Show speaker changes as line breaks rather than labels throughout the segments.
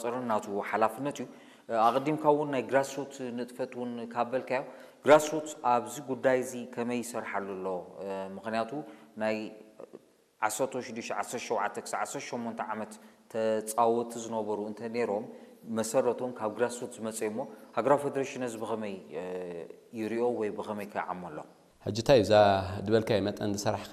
ዝቆጻጸርን ናቱ ሓላፍነት እዩ ኣቅዲምካ እውን ናይ ግራስሩት ንጥፈት እውን ካብልካዮ ግራስሩት ኣብዚ ጉዳይ እዚ ከመይ ይሰርሓሉ ኣሎ ምክንያቱ ናይ 16-17 ዓመት ተጻወት ዝነበሩ እንተ ነይሮም መሰረቶም ካብ ግራስሩት ዝመጽእሞ ሃገራዊ ፌደሬሽን ህዝቢ በኸመይ ይሪኦ ወይ በኸመይ ከዓመሎ
ሕጅታይ ዛ ድበልካይ መጠን ዝሰርሕካ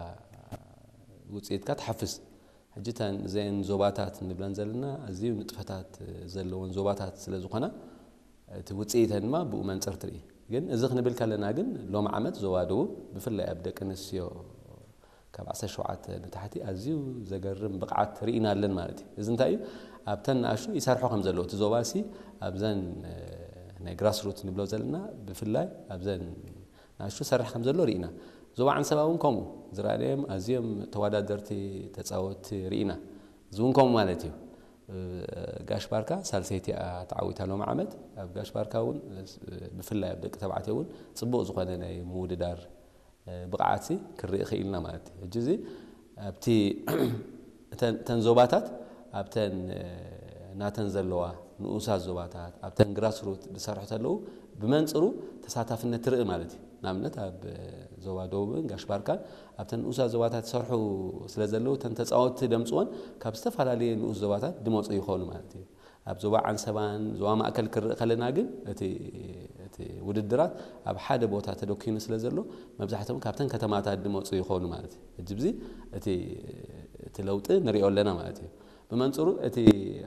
ውጽኢትካ ተሐፍዝ ሕጅተን ዘን ዞባታት ንብለን ዘለና ኣዝዩ ንጥፈታት ዘለዎን ዞባታት ስለ ዝኾና እቲ ውጽኢተን ድማ ብኡ መንጽር ትርኢ ግን እዚ ክንብል ከለና ግን ሎም ዓመት ዞባ ደቡብ ብፍላይ ኣብ ደቂ ኣንስትዮ ካብ 17 ንታሕቲ ኣዝዩ ዘገርም ብቕዓት ርኢና ኣለን ማለት እዩ እዚ እንታይ እዩ ኣብተን ንኣሽቱ ይሰርሑ ከም ዘለዎ እቲ ዞባሲ ኣብዘን ናይ ግራስሩት ንብሎ ዘለና ብፍላይ ኣብዘን ንኣሽቱ ሰርሕ ከም ዘሎ ርኢና ዞባ ዓንሰባ እውን ከምኡ ዝረኣዮም ኣዝዮም ተወዳደርቲ ተጻወቲ ርኢና እዚ እውን ከምኡ ማለት እዩ ጋሽ ባርካ ሳልሰይቲ ተዓዊታ ሎም ዓመት ኣብ ጋሽ ባርካ እውን ብፍላይ ኣብ ደቂ ተባዕትዮ እውን ጽቡቕ ዝኾነ ናይ ምውድዳር ብቕዓት ክርኢ ኽኢልና ማለት እዩ ሕጂ እዚ ኣብቲ ተን ዞባታት ኣብተን ናተን ዘለዋ ንኡሳት ዞባታት ኣብተን ግራስሩት ዝሰርሑ ተለዉ ብመንጽሩ ተሳታፍነት ትርኢ ማለት እዩ ንኣብነት ኣብ ዞባ ደቡብን ጋሽ ባርካን ኣብተን ንኡሳት ዞባታት ዝሰርሑ ስለ ዘለዉ ተን ተጻወቲ ደምጽዎን ካብ ዝተፈላለየ ንኡስ ዞባታት ድመጹ ይኾኑ ማለት እዩ ኣብ ዞባ ዓንሰባን ዞባ ማእከል ክርኢ ከለና ግን እቲ ውድድራት ኣብ ሓደ ቦታ ተደኪኑ ስለ ዘሎ መብዛሕትኦም ካብተን ከተማታት ድመጹ ይኾኑ ማለት እዩ ሕጂ ብዚ እቲ ለውጢ ንሪኦ ኣለና ማለት እዩ ብመንጽሩ እቲ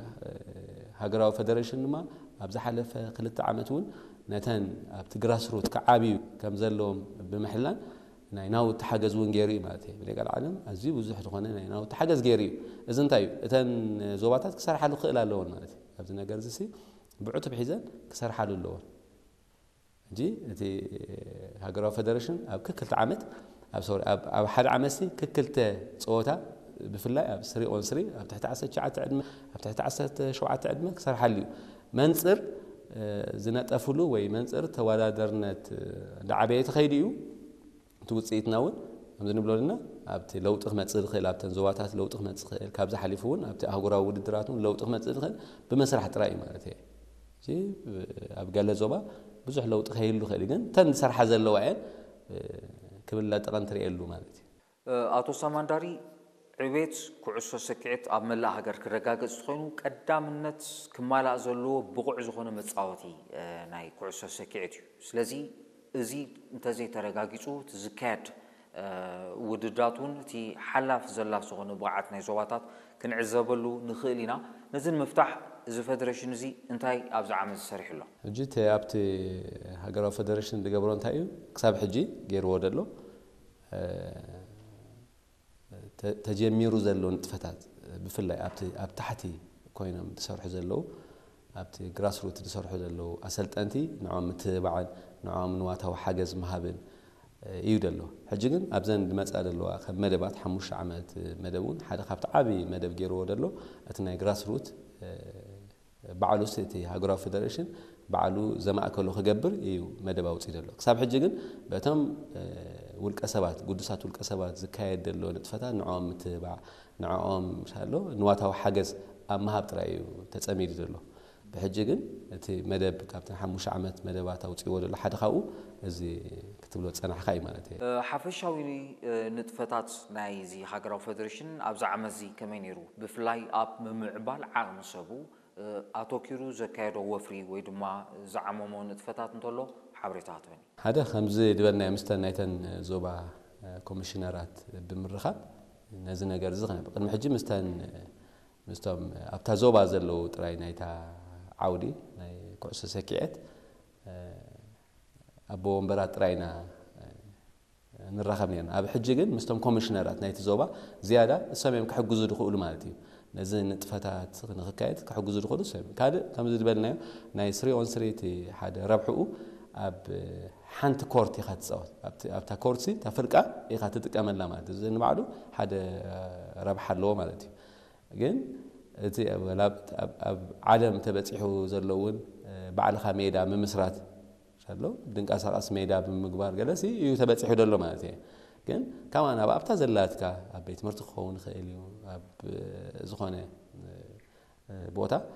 ሃገራዊ ፌደሬሽን ድማ ኣብ ዝሓለፈ 2 ዓመት እውን ነተን ኣብቲ ግራስሩት ከዓብዩ ከም ዘለዎም ብምሕላን ናይ ናውቲ ሓገዝ እውን ገይሩ እዩ ማለት እዩ ብለቃል ዓለም ኣዝዩ ብዙሕ ዝኾነ ናይ ናውቲ ሓገዝ ገይሩ እዩ እዚ እንታይ እዩ እተን ዞባታት ክሰርሓሉ ክእል ኣለዎን ማለት እዩ ኣብዚ ነገር እዚ ብዕቱብ ሒዘን ክሰርሓሉ ኣለዎን እንጂ እቲ ሃገራዊ ፌደሬሽን ኣብ ክልተ ዓመት ኣብ ሓደ ዓመት ክልተ ፀወታ ብፍላይ ኣብ ስሪ ኦን ስሪ ኣብ ትሕቲ 19 ዕድመ ኣብ ትሕቲ 17 ዕድመ ክሰርሓሉ እዩ መንጽር ዝነጠፍሉ ወይ መንጽር ተወዳደርነት ዳዓበየ ተኸይድ እዩ ትውጽኢትና እውን ከምዚ ንብሎ ለና ኣብቲ ለውጢ ክመጽእ ዝኽእል ኣብተን ዞባታት ለውጢ ክመጽእ ዝኽእል ካብዚ ሓሊፉ እውን ኣብቲ ኣህጉራዊ ውድድራት እውን ለውጢ ክመጽእ ዝኽእል ብመስራሕ ጥራይ እዩ ማለት እዩ እዚ ኣብ ገለ ዞባ ብዙሕ ለውጢ ከይህሉ ይኽእል ግን ተን ዝሰርሓ ዘለዋ እየን ክብለጥቐን ትሪኤሉ ማለት እዩ
ኣቶ ሰማንዳሪ ዕቤት ኩዕሶ ሰኪዔት ኣብ መላእ ሃገር ክረጋገጽ ኮይኑ ቀዳምነት ክማላእ ዘለዎ ብቑዕ ዝኾነ መጻወቲ ናይ ኩዕሶ ሰኪዔት እዩ ስለዚ እዚ እንተዘይ ተረጋጊጹ ዝካየድ ውድድራቱን እቲ ሓላፍ ዘላፍ ዝኾነ ብቕዓት ናይ ዞባታት ክንዕዘበሉ ንኽእል ኢና ነዚ ንምፍታሕ እዚ ፌደሬሽን እዚ እንታይ ኣብዚ ዓመት ዝሰርሕ ኣሎ
ሕጂ ኣብቲ ሃገራዊ ፌደሬሽን ዝገብሮ እንታይ እዩ ክሳብ ሕጂ ገይርዎ ደሎ ተጀሚሩ ዘሎ ንጥፈታት ብፍላይ ኣብ ታሕቲ ኮይኖም ዝሰርሑ ዘለዉ ኣብቲ ግራስሩት ዝሰርሑ ዘለዉ ኣሰልጠንቲ ንዖም ምትባዕን ንዖም ንዋታዊ ሓገዝ ምሃብን እዩ ደሎ ሕጂ ግን ኣብዘን ድመጻ ዘለዋ ከም መደባት 5 ዓመት መደብ እውን ሓደ ካብቲ ዓብዪ መደብ ገይርዎ ደሎ እቲ ናይ ግራስሩት ባዕሉ እቲ ሃገራዊ ፌደሬሽን ባዕሉ ዘማእከሉ ክገብር እዩ መደብ ኣውፅኡ ደሎ ክሳብ ሕጂ ግን በቶም ውልቀ ሰባት ቅዱሳት ውልቀ ሰባት ዝካየድ ደሎ ንጥፈታት ንዖም ምትባዕ ንዖም ምሻሎ ንዋታዊ ሓገዝ ኣብ ምሃብ ጥራይ እዩ ተጸሚዱ ደሎ ብሕጂ ግን እቲ መደብ ካብተን 5 ዓመት መደባት ኣውፅዎ ደሎ ሓደ ካብኡ እዚ ክትብሎ ፀናሕካ እዩ ማለት እዩ
ሓፈሻዊ ንጥፈታት ናይ እዚ ሃገራዊ ፌደሬሽን ኣብዚ ዓመት እዚ ከመይ ነይሩ ብፍላይ ኣብ ምምዕባል ዓቕሚ ሰቡ ኣተኪሩ ዘካየዶ ወፍሪ ወይ ድማ ዝዓመሞ ንጥፈታት እንተሎ ሓበሬታት በኒ
ሓደ ከምዚ ድበልናዮ ምስተን ናይተን ዞባ ኮሚሽነራት ብምርኻብ ነዚ ነገር እዚ ክነብር ቅድሚ ሕጂ ምስቶም ኣብታ ዞባ ዘለዉ ጥራይ ናይታ ዓውዲ ናይ ኩዕሶ ሰኪዔት ኣቦ ወንበራት ጥራይና ንራኸብ ነርና ኣብ ሕጂ ግን ምስቶም ኮሚሽነራት ናይቲ ዞባ ዝያዳ እሶም እዮም ክሕግዙ ድኽእሉ ማለት እዩ ነዚ ንጥፈታት ንኽካየድ ክሕግዙ ድኽእሉ እሶም ካልእ ከምዚ ድበልናዮ ናይ ስሪ ኦን ስሪ እቲ ሓደ ረብሕኡ ኣብ ሓንቲ ኮርት ኢኻ ትፃወት ኣብታ ኮርት ተፍርቃ ኢኻ ትጥቀመላ ማለት እዩ እዚ ንባዕሉ ሓደ ረብሓ ኣለዎ ማለት እዩ ግን እቲ ኣብ ዓለም ተበፂሑ ዘለውን ባዕልኻ ሜዳ ምምስራት ሻሎ ድንቃሳቃስ ሜዳ ብምግባር ገለሲ እዩ ተበፂሑ ደሎ ማለት እዩ ግን ከማን ኣብታ ዘላትካ ኣብ ቤት ትምህርቲ ክኸውን ይኽእል እዩ ኣብ ዝኾነ ቦታ